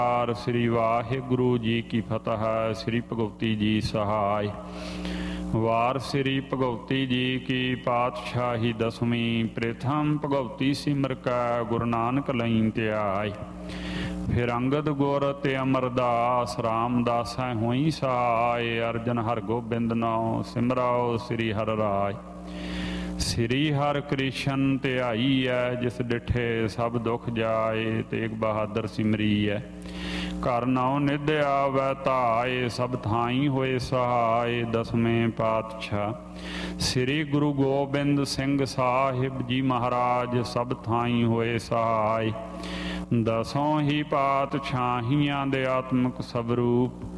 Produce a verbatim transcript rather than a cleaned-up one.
श्री वाहिगुरु जी की फतह। श्री भगवती जी सहाय। वार श्री भगवती जी की पातशाही दसवीं। प्रथम भगवती सिमर कै गुरु नानक लई त्याय। फिर अंगद गुर ते अमरदास रामदास होई सहाय। अर्जन हर गोबिंद नाम सिमराओ श्री हर राय। श्री हर कृष्ण ध्याई है जिस डिठे सब दुख जाए। तेग बहादुर सिमरी है घर नाउ निध आवै धाए। सब थाई होए सहाय। दसवें पातशाह श्री गुरु गोबिंद सिंह साहिब जी महाराज सब थाई होए सहाय। दसों ही पातशाहियां दे आत्मक स्वरूप